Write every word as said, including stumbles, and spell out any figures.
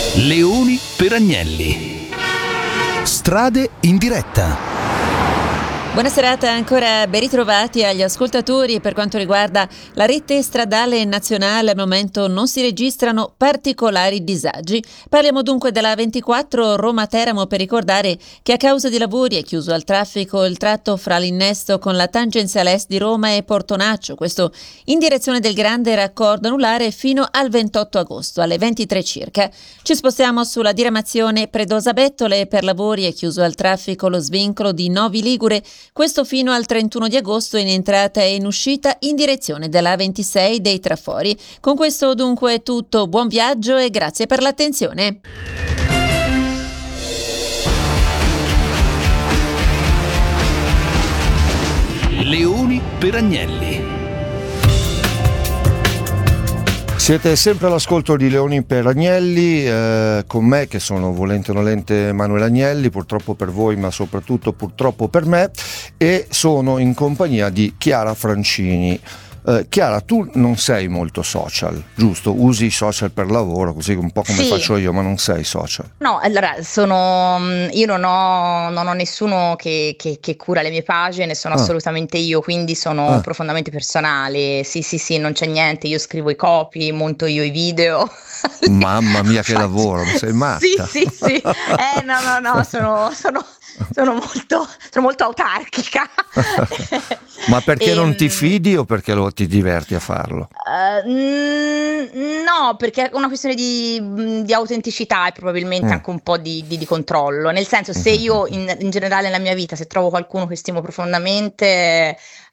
Leoni per Agnelli. Strade in diretta. Buona serata ancora, ben ritrovati agli ascoltatori. Per quanto riguarda la rete stradale nazionale, al momento non si registrano particolari disagi. Parliamo dunque della ventiquattro Roma-Teramo, per ricordare che a causa di lavori è chiuso al traffico il tratto fra l'innesto con la tangenziale est di Roma e Portonaccio, questo in direzione del grande raccordo anulare fino al ventotto agosto alle ventitré circa. Ci spostiamo sulla diramazione Predosa-Bettole. Per lavori è chiuso al traffico lo svincolo di Novi Ligure, questo fino al trentuno di agosto in entrata e in uscita in direzione della A ventisei dei Trafori. Con questo dunque è tutto, buon viaggio e grazie per l'attenzione. Leoni per Agnelli. Siete sempre all'ascolto di Leoni per Agnelli, eh, con me che sono volente o nolente Emanuele Agnelli, purtroppo per voi ma soprattutto purtroppo per me, e sono in compagnia di Chiara Francini. Eh, Chiara, tu non sei molto social, giusto? Usi i social per lavoro, così un po' come Sì. faccio io, ma non sei social. No, allora sono io non ho, non ho nessuno che, che, che cura le mie pagine, sono Ah. assolutamente io, quindi sono Ah. profondamente personale. Sì, sì, sì, non c'è niente, io scrivo i copy, monto io i video. Mamma mia che Faccio- lavoro, sei matta. Sì, sì, sì. Eh, no, no, no, sono, sono, sono molto, sono molto autarchica. Ma perché non ti Ehm, fidi o perché lo, ti diverti a farlo? Eh, mm, no, perché è una questione di, di autenticità e probabilmente Mm. anche un po' di, di- di controllo. Nel senso, se io in, in generale nella mia vita, se trovo qualcuno che stimo profondamente,